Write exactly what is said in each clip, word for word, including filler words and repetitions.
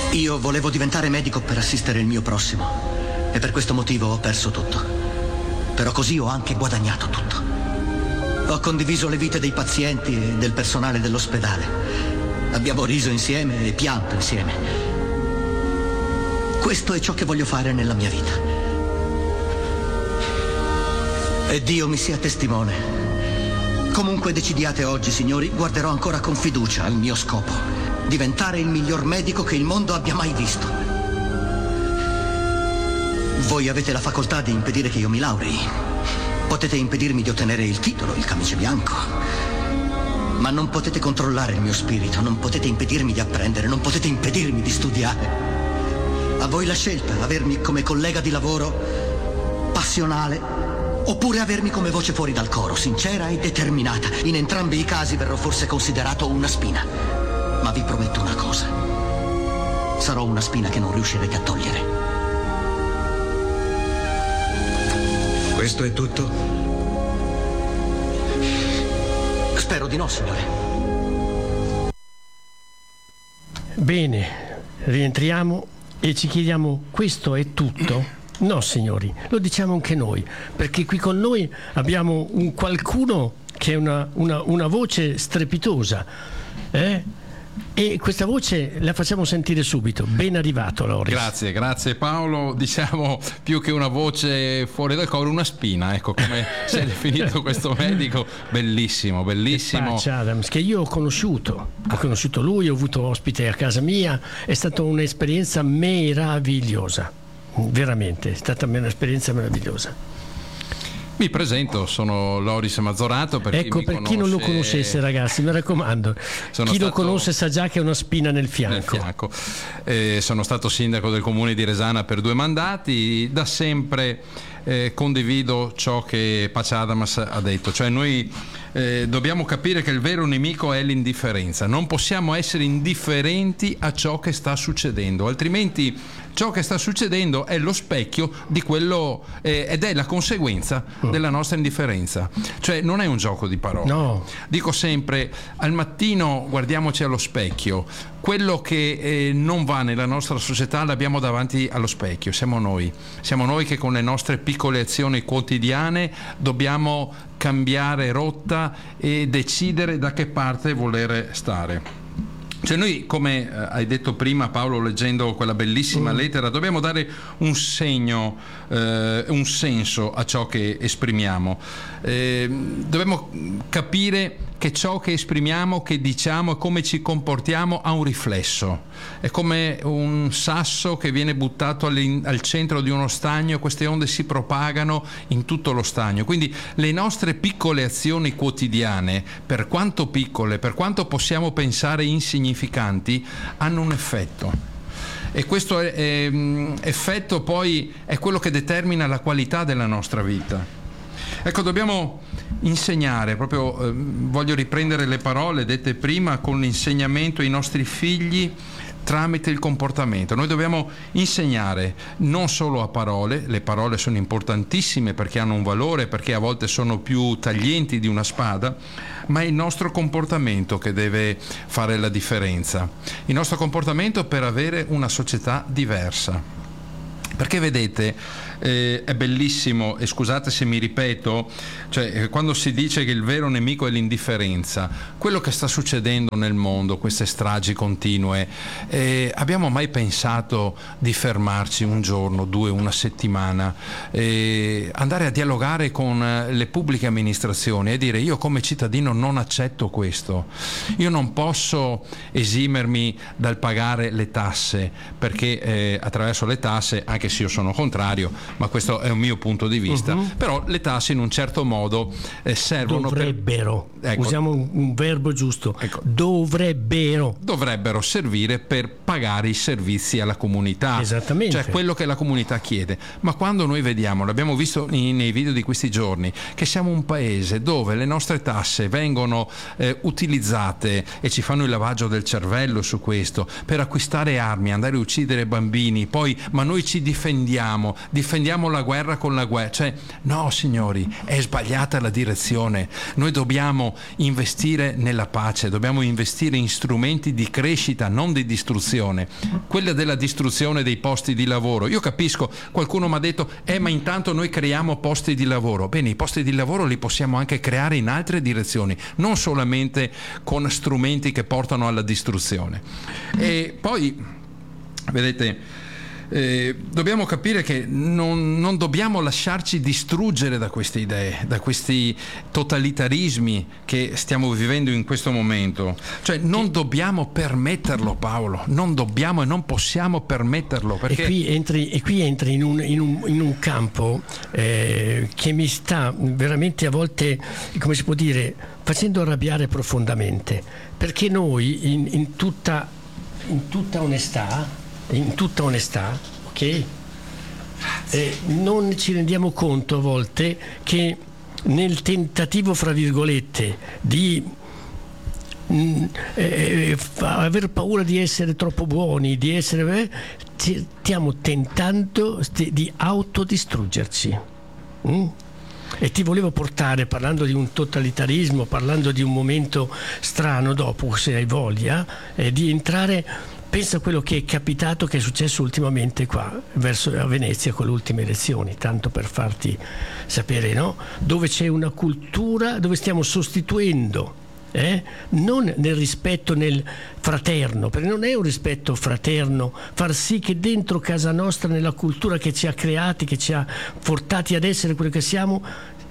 Io volevo diventare medico per assistere il mio prossimo e per questo motivo ho perso tutto. Però così ho anche guadagnato tutto. Ho condiviso le vite dei pazienti e del personale dell'ospedale. Abbiamo riso insieme e pianto insieme. Questo è ciò che voglio fare nella mia vita. E Dio mi sia testimone. Comunque decidiate oggi, signori, guarderò ancora con fiducia al mio scopo: diventare il miglior medico che il mondo abbia mai visto. Voi avete la facoltà di impedire che io mi laurei. Potete impedirmi di ottenere il titolo, il camice bianco. Ma non potete controllare il mio spirito, non potete impedirmi di apprendere, non potete impedirmi di studiare. A voi la scelta: avermi come collega di lavoro, passionale, oppure avermi come voce fuori dal coro, sincera e determinata. In entrambi i casi verrò forse considerato una spina. Ma vi prometto una cosa: sarò una spina che non riuscirete a togliere. Questo è tutto? Spero di no, signore. Bene, rientriamo e ci chiediamo: questo è tutto? No, signori, lo diciamo anche noi, perché qui con noi abbiamo un qualcuno che è una, una, una voce strepitosa, eh? E questa voce la facciamo sentire subito. Ben arrivato, Loris. Grazie, grazie Paolo. Diciamo, più che una voce fuori dal coro, una spina, ecco come si è definito questo medico. Bellissimo, bellissimo. Patch Adams, che io ho conosciuto, ho conosciuto lui, ho avuto ospite a casa mia, è stata un'esperienza meravigliosa, veramente, è stata un'esperienza meravigliosa. Mi presento, sono Loris Mazzorato. Per ecco, chi per conosce... chi non lo conoscesse, ragazzi, mi raccomando, sono chi stato... lo conosce sa già che è una spina nel fianco. Nel fianco. Eh, sono stato sindaco del comune di Resana per due mandati, da sempre eh, condivido ciò che Patch Adams ha detto, cioè noi eh, dobbiamo capire che il vero nemico è l'indifferenza, non possiamo essere indifferenti a ciò che sta succedendo, altrimenti ciò che sta succedendo è lo specchio di quello eh, ed è la conseguenza mm. della nostra indifferenza, cioè non è un gioco di parole. No. Dico sempre, al mattino guardiamoci allo specchio, quello che eh, non va nella nostra società l'abbiamo davanti allo specchio, siamo noi, siamo noi che con le nostre piccole azioni quotidiane dobbiamo cambiare rotta e decidere da che parte voler stare. Cioè noi, come eh, hai detto prima Paolo leggendo quella bellissima mm. lettera, dobbiamo dare un segno, eh, un senso a ciò che esprimiamo. Eh, dobbiamo capire che ciò che esprimiamo, che diciamo e come ci comportiamo ha un riflesso. È come un sasso che viene buttato al centro di uno stagno e queste onde si propagano in tutto lo stagno. Quindi le nostre piccole azioni quotidiane, per quanto piccole, per quanto possiamo pensare insignificanti, hanno un effetto. E questo è, è, effetto poi è quello che determina la qualità della nostra vita. Ecco, dobbiamo insegnare, proprio eh, voglio riprendere le parole dette prima, con l'insegnamento ai nostri figli tramite il comportamento. Noi dobbiamo insegnare non solo a parole, le parole sono importantissime perché hanno un valore, perché a volte sono più taglienti di una spada, ma è il nostro comportamento che deve fare la differenza. Il nostro comportamento per avere una società diversa. Perché vedete, eh, è bellissimo, e scusate se mi ripeto, cioè eh, quando si dice che il vero nemico è l'indifferenza, quello che sta succedendo nel mondo, queste stragi continue, eh, abbiamo mai pensato di fermarci un giorno, due, una settimana, eh, andare a dialogare con le pubbliche amministrazioni e dire: io come cittadino non accetto questo, io non posso esimermi dal pagare le tasse, perché eh, attraverso le tasse, anche se io sono contrario, ma questo è un mio punto di vista, uh-huh. però le tasse in un certo modo eh, servono dovrebbero per... ecco, usiamo un, un verbo giusto, ecco, dovrebbero dovrebbero servire per pagare i servizi alla comunità, esattamente, cioè quello che la comunità chiede. Ma quando noi vediamo, l'abbiamo visto nei, nei video di questi giorni, che siamo un paese dove le nostre tasse vengono eh, utilizzate e ci fanno il lavaggio del cervello su questo, per acquistare armi, andare a uccidere bambini, poi ma noi ci difendiamo difendiamo, difendiamo la guerra con la guerra. Cioè, no signori, è sbagliata la direzione. Noi dobbiamo investire nella pace, dobbiamo investire in strumenti di crescita, non di distruzione. Quella della distruzione dei posti di lavoro. Io capisco, qualcuno mi ha detto, eh ma intanto noi creiamo posti di lavoro. Bene, i posti di lavoro li possiamo anche creare in altre direzioni, non solamente con strumenti che portano alla distruzione. E poi, vedete, Eh, dobbiamo capire che non, non dobbiamo lasciarci distruggere da queste idee, da questi totalitarismi che stiamo vivendo in questo momento. Cioè non dobbiamo permetterlo, Paolo, non dobbiamo e non possiamo permetterlo, perché... E qui entri, e qui entri in, un, in, un, in un campo eh, che mi sta veramente a volte, come si può dire, facendo arrabbiare profondamente, perché noi in, in, tutta, in tutta onestà in tutta onestà, ok? Eh, non ci rendiamo conto a volte che nel tentativo, fra virgolette, di mh, eh, aver paura di essere troppo buoni, di essere, eh, ci, stiamo tentando st- di autodistruggerci. Mm? E ti volevo portare, parlando di un totalitarismo, parlando di un momento strano, dopo, se hai voglia, eh, di entrare. Pensa a quello che è capitato, che è successo ultimamente qua verso a Venezia con le ultime elezioni, tanto per farti sapere, no? Dove c'è una cultura, dove stiamo sostituendo, eh? non nel rispetto nel fraterno, perché non è un rispetto fraterno far sì che dentro casa nostra, nella cultura che ci ha creati, che ci ha portati ad essere quello che siamo,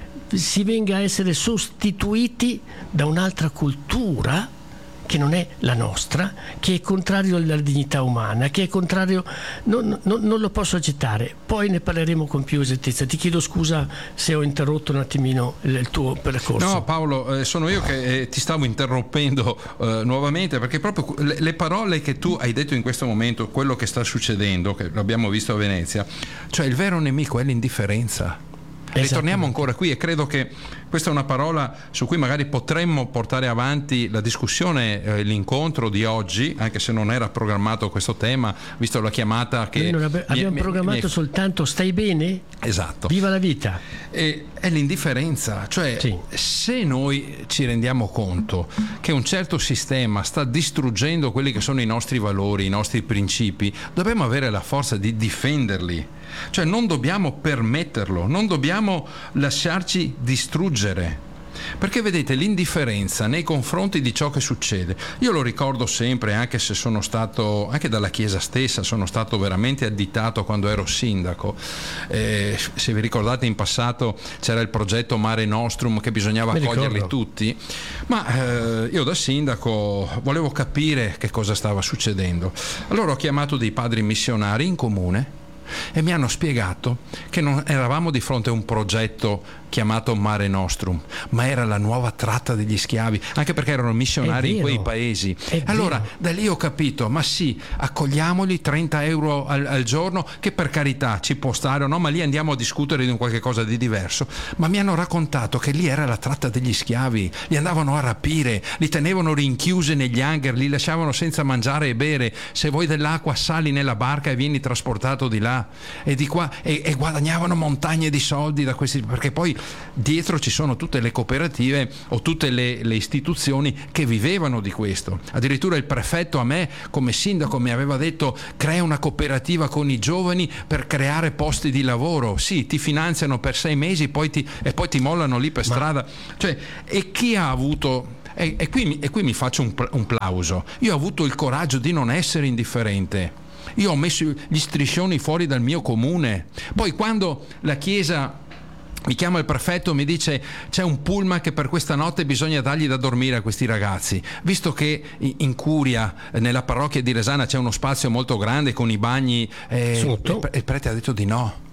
si venga a essere sostituiti da un'altra cultura che non è la nostra, che è contrario alla dignità umana, che è contrario, non, non, non lo posso accettare. Poi ne parleremo con più esattezza. Ti chiedo scusa se ho interrotto un attimino il, il tuo percorso. No Paolo, eh, sono io che eh, ti stavo interrompendo eh, nuovamente, perché proprio le, le parole che tu hai detto in questo momento, quello che sta succedendo, che l'abbiamo visto a Venezia, cioè il vero nemico è l'indifferenza. Ritorniamo ancora qui, e credo che questa è una parola su cui magari potremmo portare avanti la discussione, eh, l'incontro di oggi, anche se non era programmato questo tema, visto la chiamata che... Noi abbiamo mi, mi, programmato mi... soltanto stai bene? Esatto. Viva la vita. E, è l'indifferenza, cioè sì. Se noi ci rendiamo conto che un certo sistema sta distruggendo quelli che sono i nostri valori, i nostri principi, dobbiamo avere la forza di difenderli. Cioè non dobbiamo permetterlo, non dobbiamo lasciarci distruggere, perché vedete, l'indifferenza nei confronti di ciò che succede, io lo ricordo sempre, anche se sono stato, anche dalla Chiesa stessa, sono stato veramente additato quando ero sindaco. Eh, se vi ricordate, in passato c'era il progetto Mare Nostrum, che bisognava Mi accoglierli ricordo. tutti, ma eh, io da sindaco volevo capire che cosa stava succedendo. Allora ho chiamato dei padri missionari in comune e mi hanno spiegato che non eravamo di fronte a un progetto chiamato Mare Nostrum, ma era la nuova tratta degli schiavi, anche perché erano missionari in quei paesi. È allora vero. Da lì ho capito, ma sì, accogliamoli, trenta euro al, al giorno, che per carità ci può stare o no, ma lì andiamo a discutere di un qualche cosa di diverso. Ma mi hanno raccontato che lì era la tratta degli schiavi, li andavano a rapire, li tenevano rinchiusi negli hangar, li lasciavano senza mangiare e bere, se vuoi dell'acqua sali nella barca e vieni trasportato di là e di qua, e, e guadagnavano montagne di soldi da questi, perché poi dietro ci sono tutte le cooperative o tutte le, le istituzioni che vivevano di questo. Addirittura il prefetto a me come sindaco mi aveva detto: crea una cooperativa con i giovani per creare posti di lavoro, sì, ti finanziano per sei mesi poi ti, e poi ti mollano lì per Ma... strada. Cioè, e chi ha avuto, e, e, qui, e qui mi faccio un, un plauso, io ho avuto il coraggio di non essere indifferente. Io ho messo gli striscioni fuori dal mio comune. Poi quando la Chiesa mi chiama il prefetto, mi dice: c'è un pullman che per questa notte bisogna dargli da dormire a questi ragazzi, visto che in Curia, nella parrocchia di Resana, c'è uno spazio molto grande con i bagni, eh, il prete ha detto di no.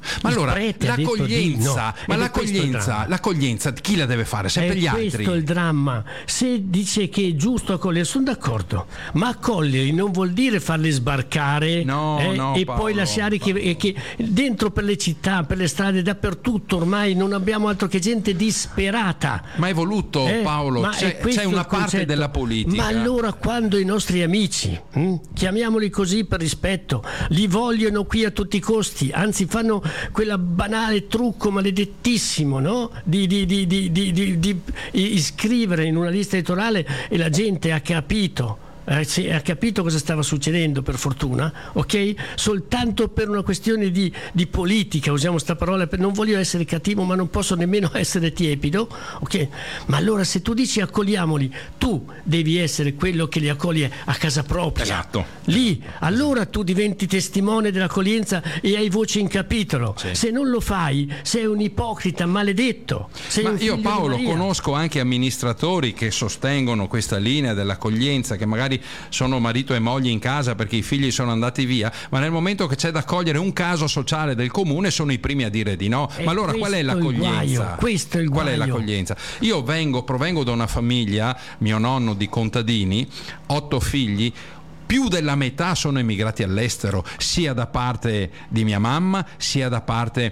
Ma Il allora prete ha detto l'accoglienza, di no. ma Ed è questo il l'accoglienza, dramma. l'accoglienza chi la deve fare? Sempre È gli altri. questo il dramma. Se dice che è giusto accogliere, sono d'accordo, ma accoglierli non vuol dire farli sbarcare No, eh, no, e Paolo, poi lasciare che, e che dentro per le città, per le strade, dappertutto ormai non abbiamo altro che gente disperata. Ma è voluto, Eh, Paolo, ma c'è, è questo c'è una il parte concetto. della politica. Ma allora quando i nostri amici, hm, chiamiamoli così per rispetto, li vogliono qui a tutti i costi, anzi fanno quella banale trucco maledettissimo, no? di, di, di, di, di, di, di iscrivere in una lista elettorale, e la gente ha capito. Eh, sì, ha capito cosa stava succedendo, per fortuna, ok? Soltanto per una questione di, di politica, usiamo sta parola, per, non voglio essere cattivo ma non posso nemmeno essere tiepido, ok? Ma allora se tu dici accogliamoli, tu devi essere quello che li accoglie a casa propria. Esatto. Lì, allora tu diventi testimone dell'accoglienza e hai voce in capitolo. Sì. Se non lo fai, sei un ipocrita maledetto. Sei Ma un io, figlio di Paolo, Maria. conosco anche amministratori che sostengono questa linea dell'accoglienza, che magari sono marito e moglie in casa perché i figli sono andati via, ma nel momento che c'è da accogliere un caso sociale del comune sono i primi a dire di no. E Ma allora qual è questo è il l'accoglienza? guaio, questo è il Qual è guaio. l'accoglienza? Io vengo, provengo da una famiglia, mio nonno di contadini, otto figli. Più della metà sono emigrati all'estero, sia da parte di mia mamma sia da parte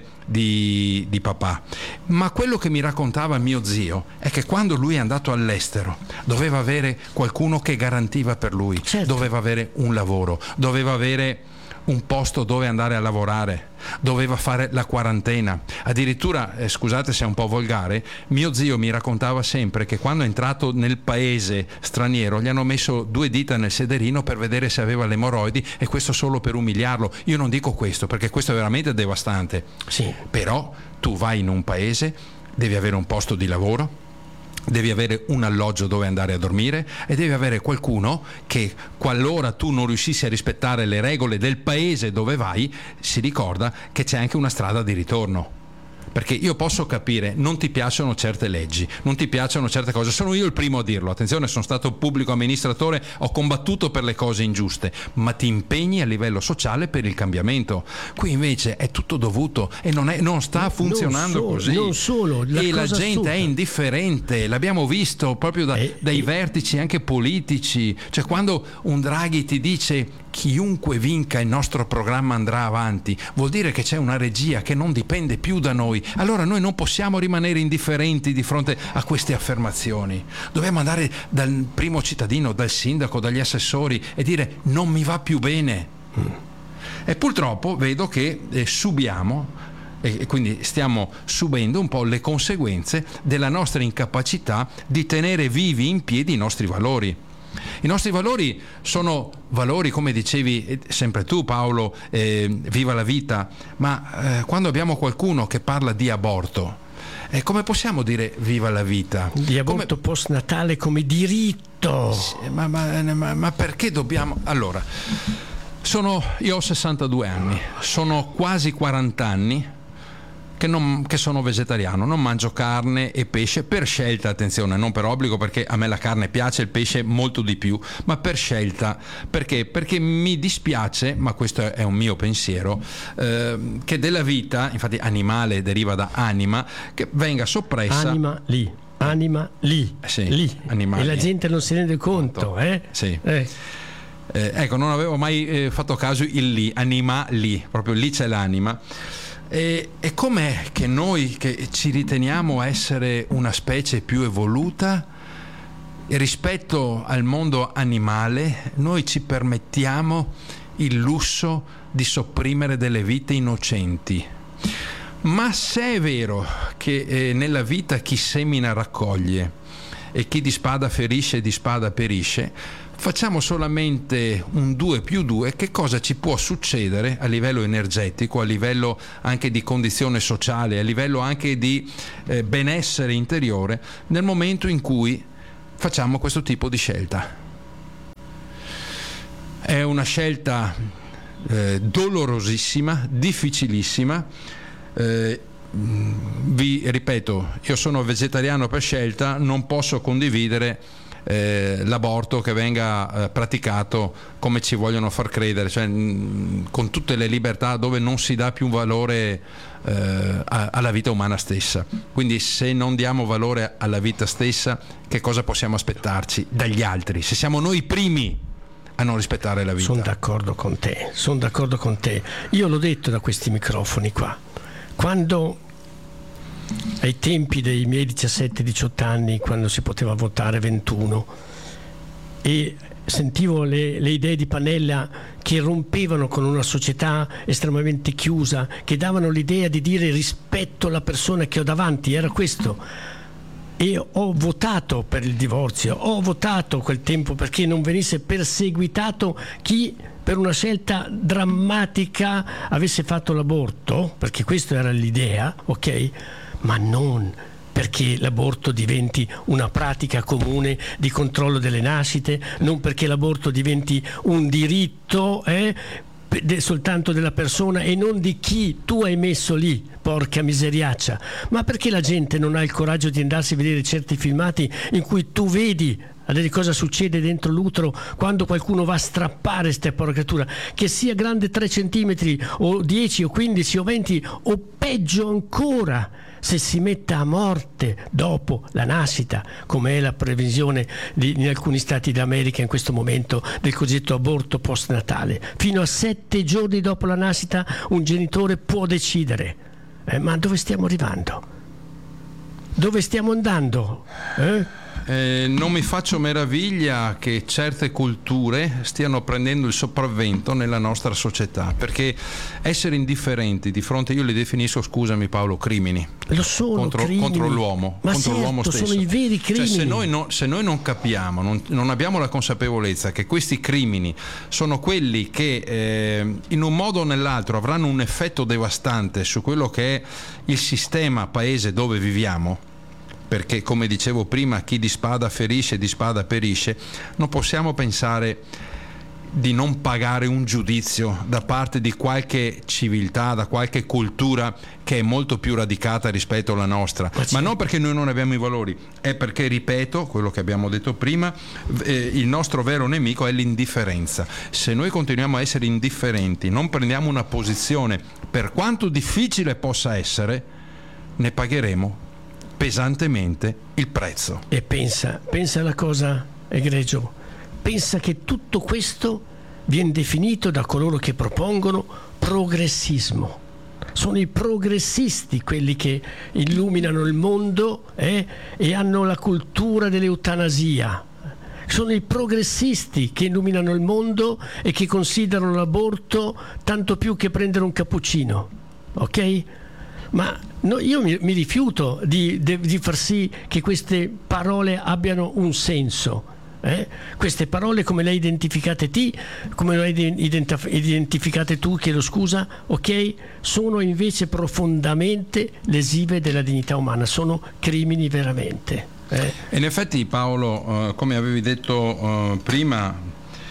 di, di papà. Ma quello che mi raccontava mio zio è che quando lui è andato all'estero doveva avere qualcuno che garantiva per lui, Certo. doveva avere un lavoro, doveva avere un posto dove andare a lavorare, doveva fare la quarantena. Addirittura, eh, scusate se è un po' volgare, mio zio mi raccontava sempre che quando è entrato nel paese straniero gli hanno messo due dita nel sederino per vedere se aveva le emorroidi, e questo solo per umiliarlo. Io non dico questo perché questo è veramente devastante, Sì. però tu vai in un paese, devi avere un posto di lavoro, devi avere un alloggio dove andare a dormire e devi avere qualcuno che, qualora tu non riuscissi a rispettare le regole del paese dove vai, si ricorda che c'è anche una strada di ritorno. Perché io posso capire, non ti piacciono certe leggi, non ti piacciono certe cose, sono io il primo a dirlo, attenzione, sono stato pubblico amministratore, ho combattuto per le cose ingiuste, ma ti impegni a livello sociale per il cambiamento. Qui invece è tutto dovuto e non, è, non sta funzionando solo, così. non solo, la e la cosa gente assurda. è indifferente, l'abbiamo visto proprio da, E- dai e- vertici anche politici, cioè quando un Draghi ti dice chiunque vinca il nostro programma andrà avanti, vuol dire che c'è una regia che non dipende più da noi. Allora noi non possiamo rimanere indifferenti di fronte a queste affermazioni, dobbiamo andare dal primo cittadino, dal sindaco, dagli assessori e dire non mi va più bene. Mm. E purtroppo vedo che eh, subiamo e quindi stiamo subendo un po' le conseguenze della nostra incapacità di tenere vivi in piedi i nostri valori. I nostri valori sono valori, come dicevi sempre tu, Paolo, eh, viva la vita, ma eh, quando abbiamo qualcuno che parla di aborto, eh, come possiamo dire viva la vita? Di aborto Come... post-natale come diritto. Sì, ma, ma, ma, ma perché dobbiamo... Allora, sono, io ho sessantadue anni, sono quasi quaranta anni Che, non, che sono vegetariano, non mangio carne e pesce per scelta, attenzione, non per obbligo, perché a me la carne piace, il pesce molto di più, ma per scelta. Perché? Perché mi dispiace, ma questo è un mio pensiero, eh, che della vita, infatti animale deriva da anima, che venga soppressa. Anima lì, anima lì, Eh sì, lì. animali. E la gente non se ne rende conto, eh? Sì. Eh. Eh, ecco, non avevo mai eh, fatto caso il lì, anima lì, proprio lì c'è l'anima. E, e com'è che noi che ci riteniamo essere una specie più evoluta, rispetto al mondo animale, noi ci permettiamo il lusso di sopprimere delle vite innocenti? Ma se è vero che eh, nella vita chi semina raccoglie e chi di spada ferisce di spada perisce, facciamo solamente un due più due, che cosa ci può succedere a livello energetico, a livello anche di condizione sociale, a livello anche di eh, benessere interiore, nel momento in cui facciamo questo tipo di scelta? È una scelta eh, dolorosissima, difficilissima. Eh, vi ripeto, io sono vegetariano per scelta, non posso condividere eh, l'aborto che venga eh, praticato come ci vogliono far credere, cioè mh, con tutte le libertà, dove non si dà più valore eh, a, alla vita umana stessa. Quindi se non diamo valore alla vita stessa, che cosa possiamo aspettarci dagli altri, se siamo noi i primi a non rispettare la vita? Sono d'accordo con te, sono d'accordo con te. Io l'ho detto da questi microfoni qua, quando ai tempi dei miei diciassette diciotto anni, quando si poteva votare ventuno, e sentivo le, le idee di Pannella che rompevano con una società estremamente chiusa, che davano l'idea di dire rispetto alla persona che ho davanti, era questo. E ho votato per il divorzio, ho votato quel tempo perché non venisse perseguitato chi per una scelta drammatica avesse fatto l'aborto, perché questa era l'idea, ok? Ma non perché l'aborto diventi una pratica comune di controllo delle nascite, non perché l'aborto diventi un diritto eh, de, soltanto della persona e non di chi tu hai messo lì, porca miseriaccia, ma perché la gente non ha il coraggio di andarsi a vedere certi filmati in cui tu vedi a vedere cosa succede dentro l'utero quando qualcuno va a strappare sta porcatura, che sia grande tre centimetri o dieci o quindici o venti, o peggio ancora se si metta a morte dopo la nascita, come è la previsione di, in alcuni stati d'America in questo momento, del cosiddetto aborto postnatale. Fino a sette giorni dopo la nascita un genitore può decidere. Eh, ma dove stiamo arrivando? Dove stiamo andando? Eh? Eh, non mi faccio meraviglia che certe culture stiano prendendo il sopravvento nella nostra società, perché essere indifferenti di fronte, io li definisco, scusami Paolo, crimini. Lo sono contro, crimini. contro l'uomo, ma contro certo, l'uomo stesso. Sono i veri crimini. Cioè, se, noi no, se noi non capiamo, non, non abbiamo la consapevolezza che questi crimini sono quelli che eh, in un modo o nell'altro avranno un effetto devastante su quello che è il sistema paese dove viviamo, perché come dicevo prima, chi di spada ferisce, di spada perisce, non possiamo pensare di non pagare un giudizio da parte di qualche civiltà, da qualche cultura che è molto più radicata rispetto alla nostra, ma, ma non perché noi non abbiamo i valori, è perché, ripeto, quello che abbiamo detto prima, eh, il nostro vero nemico è l'indifferenza. Se noi continuiamo a essere indifferenti, non prendiamo una posizione, per quanto difficile possa essere, ne pagheremo pesantemente il prezzo. E pensa, pensa alla cosa, egregio, pensa che tutto questo viene definito da coloro che propongono progressismo. Sono i progressisti quelli che illuminano il mondo eh, e hanno la cultura dell'eutanasia. Sono i progressisti che illuminano il mondo e che considerano l'aborto tanto più che prendere un cappuccino, ok? Ma no, io mi, mi rifiuto di, di, di far sì che queste parole abbiano un senso. Eh? Queste parole, come le hai identificate te, come le hai identif- identificate tu, chiedo scusa, ok? Sono invece profondamente lesive della dignità umana, sono crimini veramente. Eh? In effetti, Paolo, uh, come avevi detto uh, prima,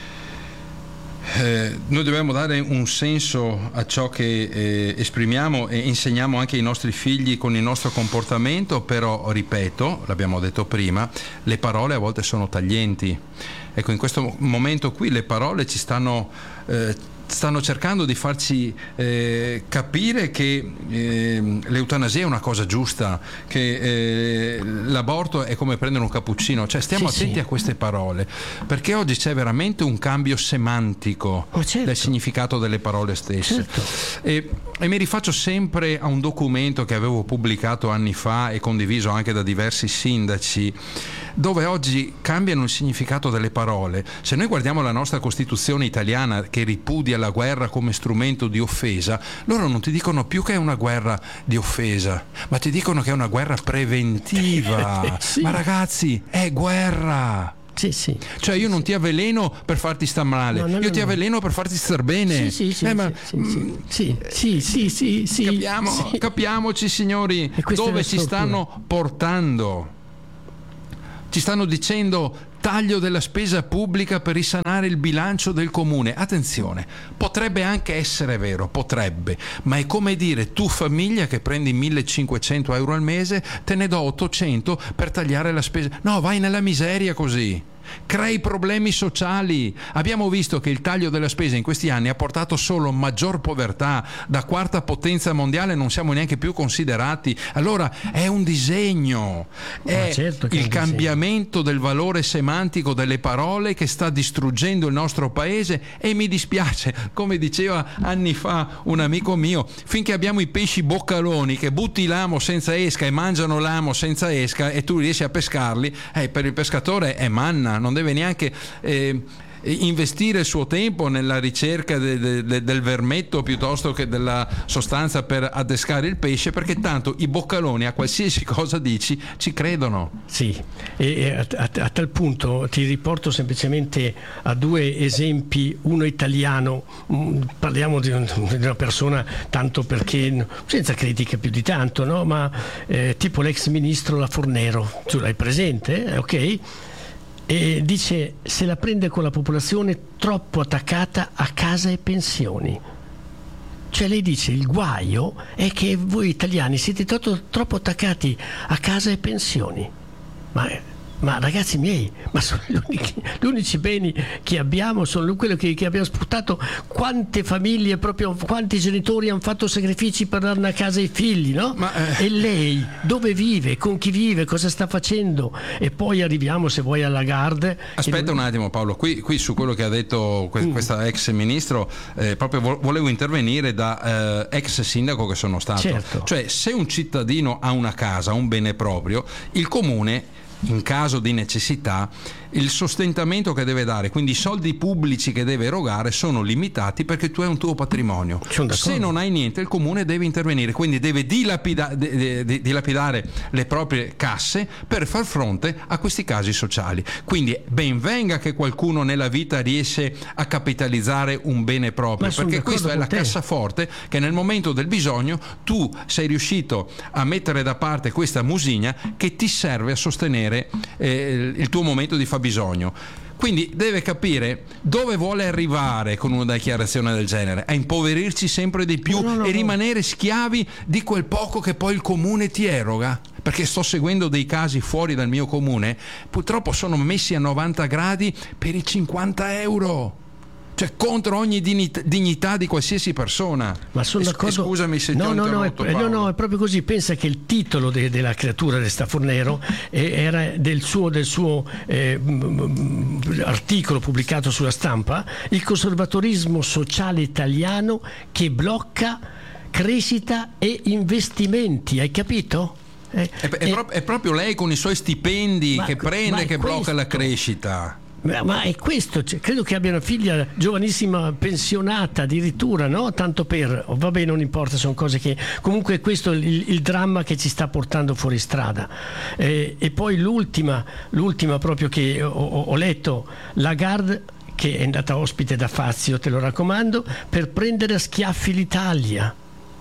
Eh, noi dobbiamo dare un senso a ciò che eh, esprimiamo e insegniamo anche ai nostri figli con il nostro comportamento, però ripeto, l'abbiamo detto prima, le parole a volte sono taglienti. Ecco, in questo momento qui le parole ci stanno eh, stanno cercando di farci eh, capire che eh, l'eutanasia è una cosa giusta, che eh, l'aborto è come prendere un cappuccino, cioè stiamo sì, attenti sì. a queste parole, perché oggi c'è veramente un cambio semantico oh, certo. del significato delle parole stesse. Certo. E, e mi rifaccio sempre a un documento che avevo pubblicato anni fa e condiviso anche da diversi sindaci, dove oggi cambiano il significato delle parole. Se noi guardiamo la nostra Costituzione italiana, che ripudia la guerra come strumento di offesa, loro non ti dicono più che è una guerra di offesa, ma ti dicono che è una guerra preventiva. sì. Ma ragazzi, è guerra. Sì, sì. Cioè io non ti avveleno per farti star male, no, no, io no, ti no. avveleno per farti star bene. Sì, sì, sì, eh, ma, sì, sì, sì, sì, sì, sì, capiamo, sì. Capiamoci, signori, dove ci stanno portando. Ci stanno dicendo taglio della spesa pubblica per risanare il bilancio del comune. Attenzione, potrebbe anche essere vero, potrebbe, ma è come dire tu famiglia che prendi millecinquecento euro al mese, te ne do ottocento per tagliare la spesa. No, vai nella miseria così. crei problemi sociali. Abbiamo visto che il taglio della spesa in questi anni ha portato solo maggior povertà. Da quarta potenza mondiale non siamo neanche più considerati. Allora è un disegno, è certo che il è un cambiamento disegno del valore semantico delle parole che sta distruggendo il nostro paese. E mi dispiace, come diceva anni fa un amico mio, finché abbiamo i pesci boccaloni che butti l'amo senza esca e mangiano l'amo senza esca e tu riesci a pescarli, eh, per il pescatore è manna, non deve neanche eh, investire il suo tempo nella ricerca de, de, de, del vermetto piuttosto che della sostanza per adescare il pesce, perché tanto i boccaloni a qualsiasi cosa dici ci credono. Sì, e a, a, a tal punto ti riporto semplicemente a due esempi, uno italiano, parliamo di, un, di una persona tanto perché senza critica più di tanto, no? Ma eh, tipo l'ex ministro La Fornero, tu l'hai presente? Eh, ok? E dice: se la prende con la popolazione troppo attaccata a casa e pensioni. Cioè lei dice: il guaio è che voi italiani siete troppo, troppo attaccati a casa e pensioni. Ma, ma ragazzi miei, ma sono gli unici, gli unici beni che abbiamo, sono quello che, che abbiamo sfruttato. Quante famiglie, proprio quanti genitori hanno fatto sacrifici per dare una casa ai figli, no? Ma, eh... E lei dove vive, con chi vive, cosa sta facendo? E poi arriviamo, se vuoi, alla Lagarde. Aspetta che... un attimo Paolo, qui, qui su quello che ha detto que- mm. questa ex ministro, eh, proprio volevo intervenire da eh, ex sindaco che sono stato. Certo. Cioè, se un cittadino ha una casa, un bene proprio, il comune, in caso di necessità, il sostentamento che deve dare, quindi i soldi pubblici che deve erogare, sono limitati perché tu hai un tuo patrimonio. Se non hai niente, il comune deve intervenire, quindi deve dilapida- de- de- dilapidare le proprie casse per far fronte a questi casi sociali. Quindi ben venga che qualcuno nella vita riesce a capitalizzare un bene proprio, perché questa è la cassaforte che nel momento del bisogno tu sei riuscito a mettere da parte questa musigna che ti serve a sostenere eh, il tuo momento di fabbisogno. Quindi deve capire dove vuole arrivare con una dichiarazione del genere: a impoverirci sempre di più no, no, e rimanere no. schiavi di quel poco che poi il comune ti eroga. Perché sto seguendo dei casi fuori dal mio comune, purtroppo sono messi a novanta gradi per i cinquanta euro. Cioè contro ogni dignità, dignità di qualsiasi persona. Ma sono d'accordo. Scusami se no, ti ho no, interrotto, no, è, no, no, è proprio così. Pensa che il titolo de, della creatura di sta Fornero eh, era del suo, del suo eh, articolo pubblicato sulla Stampa: il conservatorismo sociale italiano che blocca crescita e investimenti. Hai capito? Eh, è, è, eh, pro- è proprio lei con i suoi stipendi ma, che prende che questo, blocca la crescita. Ma, ma è questo, cioè, credo che abbia una figlia giovanissima pensionata addirittura, no? Tanto per, oh, vabbè, non importa, sono cose che comunque questo è il, il dramma che ci sta portando fuori strada. Eh, e poi l'ultima, l'ultima proprio che ho, ho letto, Lagarde, che è andata ospite da Fazio, te lo raccomando, per prendere a schiaffi l'Italia.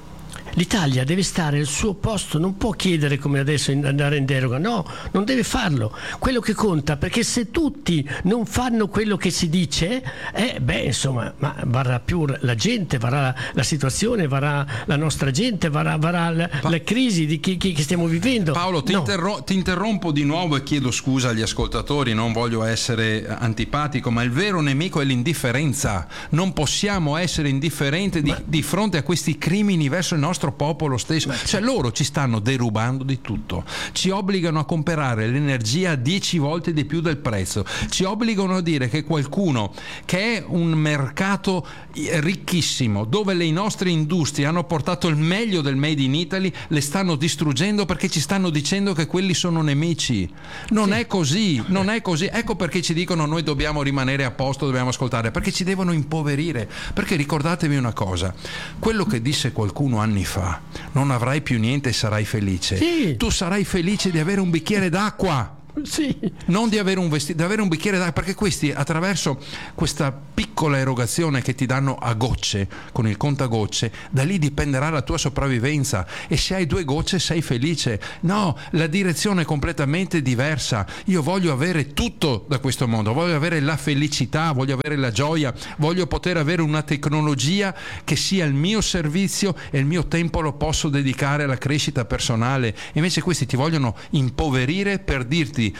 L'Italia deve stare al suo posto, non può chiedere come adesso andare in deroga, no, non deve farlo. Quello che conta, perché se tutti non fanno quello che si dice, eh, beh, insomma, ma varrà più la gente, varrà la, la situazione, varrà la nostra gente, varrà, varrà la, pa- la crisi di chi, chi, che stiamo vivendo. Paolo, ti, no. interro- ti interrompo di nuovo e chiedo scusa agli ascoltatori, non voglio essere antipatico, ma il vero nemico è l'indifferenza. Non possiamo essere indifferenti di, ma... di fronte a questi crimini verso il nostro popolo stesso. Cioè loro ci stanno derubando di tutto, ci obbligano a comprare l'energia dieci volte di più del prezzo, ci obbligano a dire che qualcuno che è un mercato ricchissimo, dove le nostre industrie hanno portato il meglio del made in Italy, le stanno distruggendo perché ci stanno dicendo che quelli sono nemici. Non sì. è così, non è così. Ecco perché ci dicono noi dobbiamo rimanere a posto, dobbiamo ascoltare, perché ci devono impoverire. Perché ricordatevi una cosa, quello che disse qualcuno anni fa: non avrai più niente e sarai felice. Sì. Tu sarai felice di avere un bicchiere d'acqua. Sì. Non di avere un vestito, di avere un bicchiere d'acqua, perché questi, attraverso questa piccola erogazione che ti danno a gocce con il contagocce, da lì dipenderà la tua sopravvivenza. E se hai due gocce sei felice. No, la direzione è completamente diversa. Io voglio avere tutto da questo mondo, voglio avere la felicità, voglio avere la gioia, voglio poter avere una tecnologia che sia il mio servizio e il mio tempo lo posso dedicare alla crescita personale. Invece questi ti vogliono impoverire per dirti: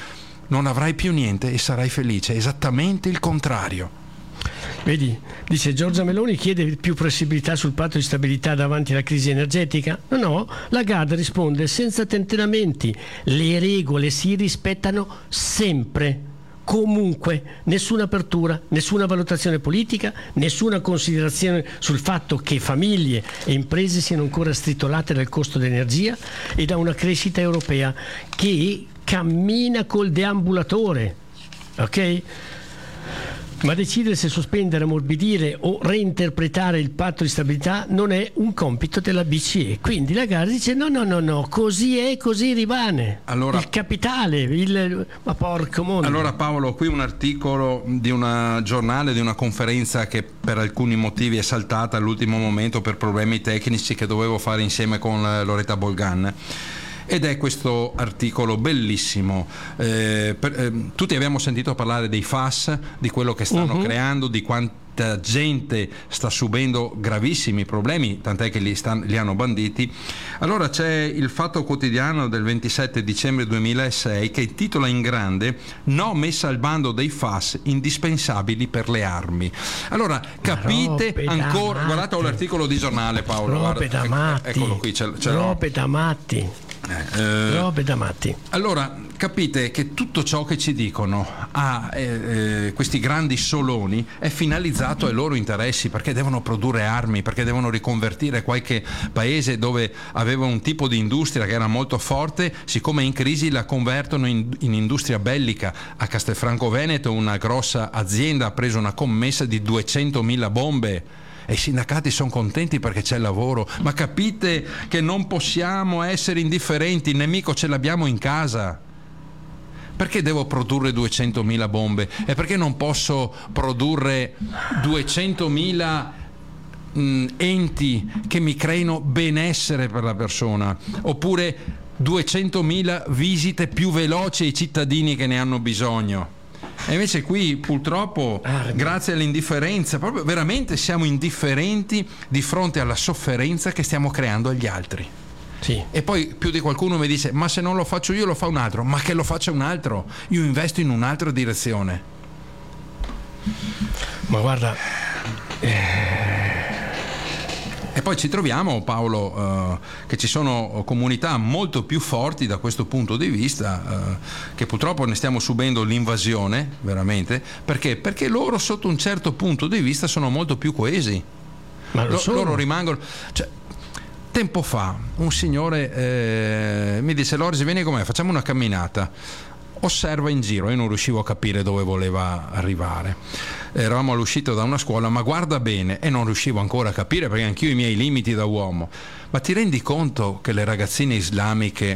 non avrai più niente e sarai felice, esattamente il contrario. Vedi, dice Giorgia Meloni chiede più flessibilità sul patto di stabilità davanti alla crisi energetica? No, no, Lagarde risponde senza tentennamenti, le regole si rispettano sempre, comunque, nessuna apertura, nessuna valutazione politica, nessuna considerazione sul fatto che famiglie e imprese siano ancora stritolate dal costo dell'energia e da una crescita europea che cammina col deambulatore, ok? Ma decidere se sospendere, ammorbidire o reinterpretare il patto di stabilità non è un compito della B C E. Quindi Lagarde dice no, no, no, no, così è, così rimane. Allora, il capitale, il... ma porco mondo. Allora Paolo, qui un articolo di un giornale, di una conferenza che per alcuni motivi è saltata all'ultimo momento per problemi tecnici che dovevo fare insieme con Loretta Bolgan. Ed è questo articolo bellissimo. Eh, per, eh, tutti abbiamo sentito parlare dei F A S, di quello che stanno uh-huh. creando, di quanta gente sta subendo gravissimi problemi, tant'è che li, stan, li hanno banditi. Allora c'è il Fatto Quotidiano del ventisette dicembre duemilasei che titola in grande: no messa al bando dei F A S indispensabili per le armi. Allora capite ancora, guardate ho l'articolo di giornale, Paolo, robe guarda, da matti, eccolo qui, c'è, c'è robe da matti. Eh, robe da matti. Allora capite che tutto ciò che ci dicono a eh, eh, questi grandi soloni è finalizzato ai loro interessi, perché devono produrre armi, perché devono riconvertire qualche paese dove aveva un tipo di industria che era molto forte, siccome è in crisi la convertono in, in industria bellica. A Castelfranco Veneto una grossa azienda ha preso una commessa di duecentomila bombe e i sindacati sono contenti perché c'è lavoro. Ma capite che non possiamo essere indifferenti, il nemico ce l'abbiamo in casa. Perché devo produrre duecentomila bombe? E perché non posso produrre duecentomila mh, enti che mi creino benessere per la persona? Oppure duecentomila visite più veloci ai cittadini che ne hanno bisogno? E invece qui purtroppo, grazie all'indifferenza, proprio veramente siamo indifferenti di fronte alla sofferenza che stiamo creando agli altri. Sì. E poi più di qualcuno mi dice: ma se non lo faccio io lo fa un altro. Ma che lo faccia un altro, io investo in un'altra direzione. Ma guarda, eh... E poi ci troviamo, Paolo, uh, che ci sono comunità molto più forti da questo punto di vista, uh, che purtroppo ne stiamo subendo l'invasione, veramente. Perché? Perché loro sotto un certo punto di vista sono molto più coesi. Ma lo Lo, sono. Loro rimangono... Cioè, tempo fa un signore eh, mi disse: Lorsi, vieni con me, facciamo una camminata. Osserva in giro. Io non riuscivo a capire dove voleva arrivare. Eravamo all'uscita da una scuola, ma guarda bene, e non riuscivo ancora a capire perché anch'io ho i miei limiti da uomo. Ma ti rendi conto che le ragazzine islamiche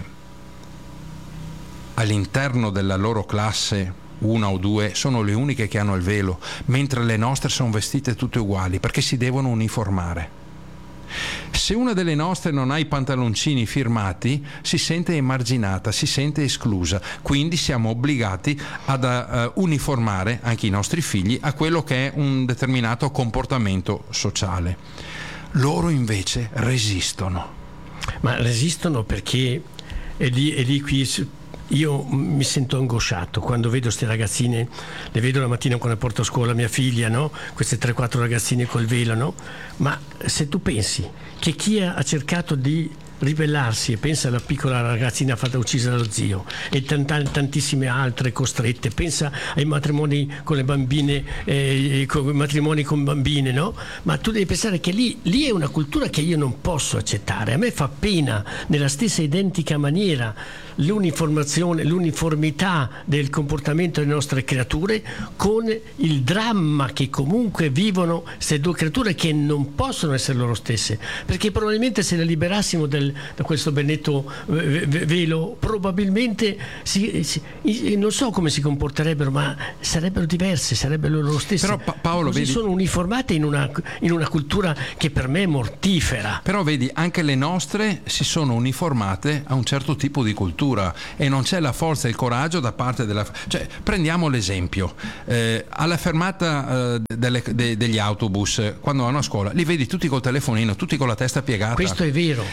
all'interno della loro classe, una o due, sono le uniche che hanno il velo, mentre le nostre sono vestite tutte uguali perché si devono uniformare? Se una delle nostre non ha i pantaloncini firmati, si sente emarginata, si sente esclusa, quindi siamo obbligati ad uh, uniformare anche i nostri figli a quello che è un determinato comportamento sociale. Loro invece resistono. Ma resistono perché è lì, è lì qui. Io mi sento angosciato quando vedo queste ragazzine, le vedo la mattina quando porto a scuola mia figlia, no? Queste tre quattro ragazzine col velo, no? Ma se tu pensi che chi ha cercato di ribellarsi, e pensa alla piccola ragazzina fatta uccisa dallo zio e tant- tantissime altre costrette, pensa ai matrimoni con le bambine, eh, con matrimoni con bambine, no? Ma tu devi pensare che lì, lì è una cultura che io non posso accettare. A me fa pena nella stessa identica maniera l'uniformazione, l'uniformità del comportamento delle nostre creature con il dramma che comunque vivono queste due creature che non possono essere loro stesse, perché probabilmente se le liberassimo del, da questo benedetto velo probabilmente si, si, non so come si comporterebbero, ma sarebbero diverse, sarebbero loro stesse. Però pa- Paolo, così vedi, sono uniformate in una, in una cultura che per me è mortifera. Però vedi, anche le nostre si sono uniformate a un certo tipo di cultura e non c'è la forza e il coraggio da parte della... Cioè, prendiamo l'esempio, eh, alla fermata eh, delle, de, degli autobus, quando vanno a scuola, li vedi tutti col telefonino, tutti con la testa piegata. Questo è vero. Ecco,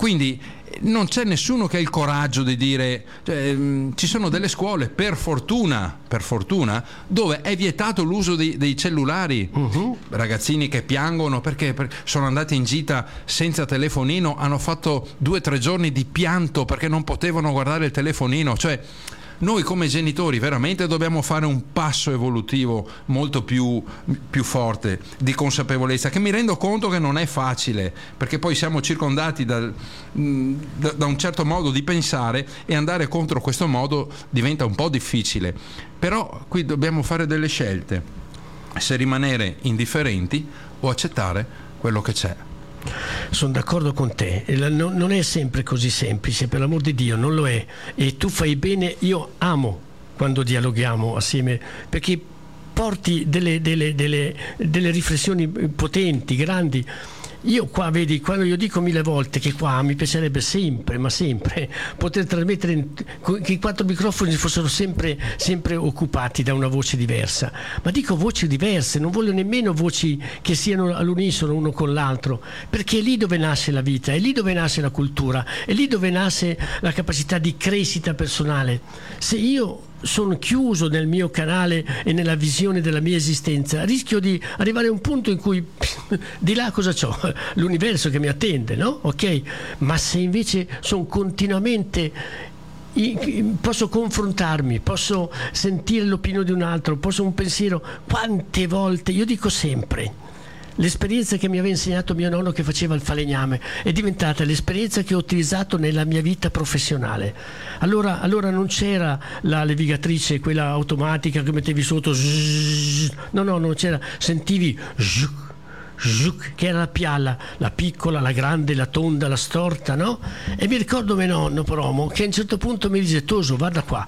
Quindi non c'è nessuno che ha il coraggio di dire, cioè, mh, ci sono delle scuole per fortuna per fortuna dove è vietato l'uso dei, dei cellulari. Uh-huh. Ragazzini che piangono perché, perché sono andati in gita senza telefonino, hanno fatto due o tre giorni di pianto perché non potevano guardare il telefonino. Cioè, noi come genitori veramente dobbiamo fare un passo evolutivo molto più, più forte di consapevolezza, che mi rendo conto che non è facile, perché poi siamo circondati dal, da, da un certo modo di pensare, e andare contro questo modo diventa un po' difficile. Però qui dobbiamo fare delle scelte, se rimanere indifferenti o accettare quello che c'è. Sono d'accordo con te, non è sempre così semplice, per l'amor di Dio, non lo è, e tu fai bene. Io amo quando dialoghiamo assieme, perché porti delle, delle, delle, delle riflessioni potenti, grandi. Io qua, vedi, quando io dico mille volte che qua mi piacerebbe sempre, ma sempre, poter trasmettere in, che i quattro microfoni fossero sempre, sempre occupati da una voce diversa. Ma dico voci diverse, non voglio nemmeno voci che siano all'unisono uno con l'altro, perché è lì dove nasce la vita, è lì dove nasce la cultura, è lì dove nasce la capacità di crescita personale. Se io sono chiuso nel mio canale e nella visione della mia esistenza, rischio di arrivare a un punto in cui di là cosa c'ho? L'universo che mi attende, no? Ok? Ma se invece sono continuamente, posso confrontarmi, posso sentire l'opinione di un altro, posso un pensiero, quante volte, io dico sempre, l'esperienza che mi aveva insegnato mio nonno che faceva il falegname è diventata l'esperienza che ho utilizzato nella mia vita professionale. Allora, allora non c'era la levigatrice, quella automatica che mettevi sotto, zzz, no, no, non c'era, sentivi zzz, zzz, che era la pialla, la piccola, la grande, la tonda, la storta, no? E mi ricordo mio nonno Promo che a un certo punto mi dice: Toso, guarda qua,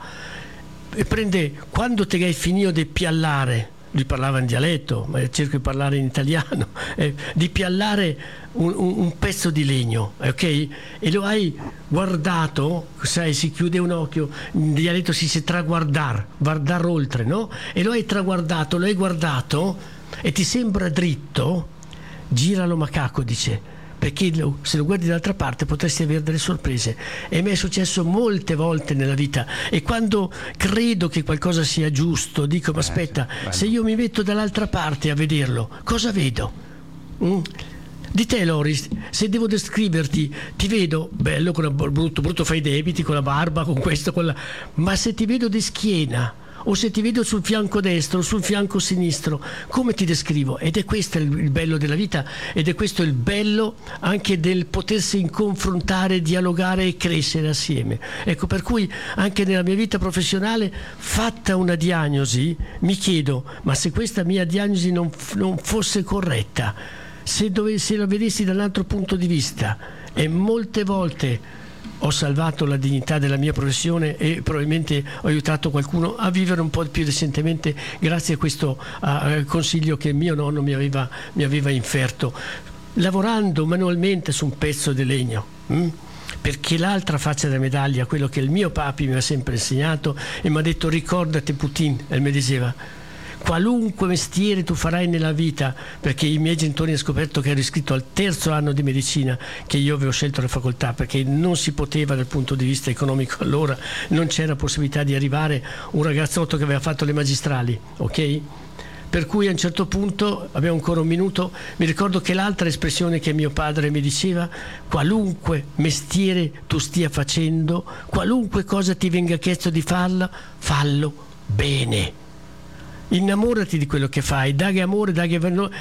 e prende, quando te hai finito di piallare, lui parlava in dialetto, ma cerco di parlare in italiano, eh, di piallare un, un, un pezzo di legno, ok? E lo hai guardato, sai, si chiude un occhio, in dialetto si dice traguardar, guardar oltre, no? E lo hai traguardato, lo hai guardato e ti sembra dritto, giralo macaco, dice, perché se lo guardi dall'altra parte potresti avere delle sorprese. E mi è successo molte volte nella vita, e quando credo che qualcosa sia giusto dico: ma aspetta, se io mi metto dall'altra parte a vederlo, cosa vedo? Mm? Di te, Loris, se devo descriverti, ti vedo bello, con la, brutto, brutto fai i debiti, con la barba, con questo, con la... ma se ti vedo di schiena, o se ti vedo sul fianco destro o sul fianco sinistro, come ti descrivo? Ed è questo il bello della vita, ed è questo il bello anche del potersi confrontare, dialogare e crescere assieme. Ecco, per cui anche nella mia vita professionale, fatta una diagnosi, mi chiedo: ma se questa mia diagnosi non, non fosse corretta, se, dove, se la vedessi dall'altro punto di vista, e molte volte ho salvato la dignità della mia professione e probabilmente ho aiutato qualcuno a vivere un po' più decentemente grazie a questo uh, consiglio che mio nonno mi aveva, mi aveva inferto, lavorando manualmente su un pezzo di legno. Mm? Perché l'altra faccia della medaglia, quello che il mio papi mi ha sempre insegnato e mi ha detto: ricordati Putin, e mi diceva: qualunque mestiere tu farai nella vita, perché i miei genitori hanno scoperto che ero iscritto al terzo anno di medicina, che io avevo scelto la facoltà perché non si poteva dal punto di vista economico, allora non c'era possibilità di arrivare un ragazzotto che aveva fatto le magistrali, ok? Per cui a un certo punto, abbiamo ancora un minuto, mi ricordo che l'altra espressione che mio padre mi diceva: qualunque mestiere tu stia facendo, qualunque cosa ti venga chiesto di farla, fallo bene. Innamorati di quello che fai, dagli amore, dagli...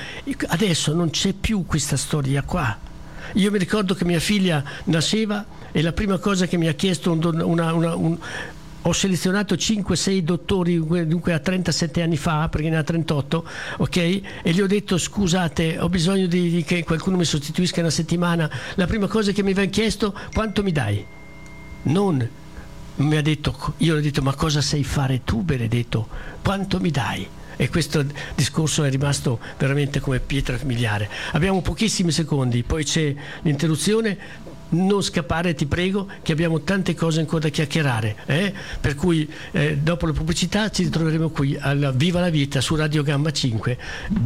Adesso non c'è più questa storia qua. Io mi ricordo che mia figlia nasceva e la prima cosa che mi ha chiesto un, una, una, un... ho selezionato cinque sei dottori, dunque a trentasette anni fa, perché ne ha trentotto, ok? E gli ho detto: scusate, ho bisogno di, di che qualcuno mi sostituisca una settimana. La prima cosa che mi aveva chiesto: quanto mi dai? Non mi ha detto, io gli ho detto: ma cosa sai fare tu, benedetto? Quanto mi dai? E questo discorso è rimasto veramente come pietra miliare. Abbiamo pochissimi secondi, poi c'è l'interruzione. Non scappare, ti prego, che abbiamo tante cose ancora da chiacchierare, eh? Per cui eh, dopo la pubblicità ci ritroveremo qui alla Viva la Vita su Radio Gamma cinque.